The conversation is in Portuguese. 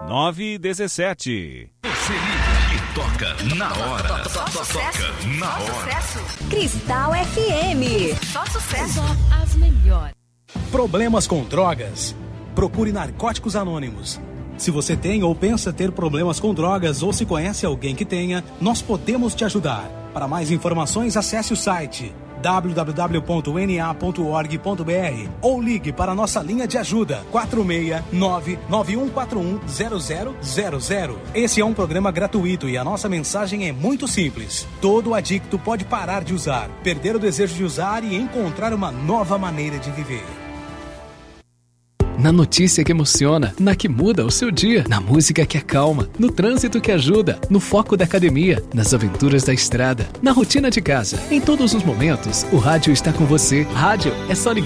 917. Você liga e toca na hora. Toca na hora. Cristal FM. Só sucesso. Só as melhores. Problemas com drogas? Procure Narcóticos Anônimos. Se você tem ou pensa ter problemas com drogas ou se conhece alguém que tenha, nós podemos te ajudar. Para mais informações, acesse o site www.na.org.br ou ligue para a nossa linha de ajuda 469-9141-0000. Esse é um programa gratuito e a nossa mensagem é muito simples. Todo adicto pode parar de usar, perder o desejo de usar e encontrar uma nova maneira de viver. Na notícia que emociona, na que muda o seu dia, na música que acalma, no trânsito que ajuda, no foco da academia, nas aventuras da estrada, na rotina de casa. Em todos os momentos, o rádio está com você. Rádio é só ligar.